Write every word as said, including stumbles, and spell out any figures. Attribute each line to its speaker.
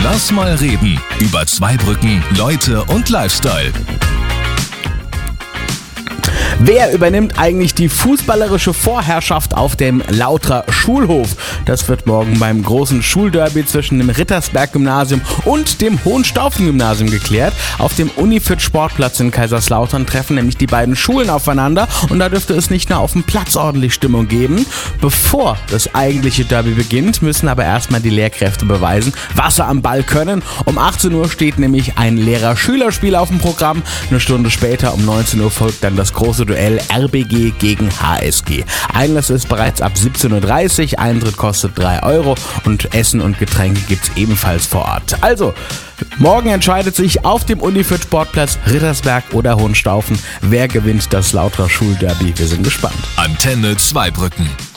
Speaker 1: Lass mal reden über Zweibrücken, Leute und Lifestyle.
Speaker 2: Wer übernimmt eigentlich die fußballerische Vorherrschaft auf dem Lauterer Schulhof? Das wird morgen beim großen Schulderby zwischen dem Rittersberg-Gymnasium und dem Hohenstaufen-Gymnasium geklärt. Auf dem Unifit-Sportplatz in Kaiserslautern treffen nämlich die beiden Schulen aufeinander und da dürfte es nicht nur auf dem Platz ordentlich Stimmung geben. Bevor das eigentliche Derby beginnt, müssen aber erstmal die Lehrkräfte beweisen, was sie am Ball können. Um achtzehn Uhr steht nämlich ein Lehrer-Schüler-Spiel auf dem Programm. Eine Stunde später um neunzehn Uhr folgt dann das große Duell R B G gegen H S G. Einlass ist bereits ab siebzehn Uhr dreißig, Eintritt kostet drei Euro und Essen und Getränke gibt's ebenfalls vor Ort. Also, morgen entscheidet sich auf dem Unifit Sportplatz Rittersberg oder Hohenstaufen, wer gewinnt das Lauterer Schulderby. Wir sind gespannt.
Speaker 1: Antenne Zweibrücken.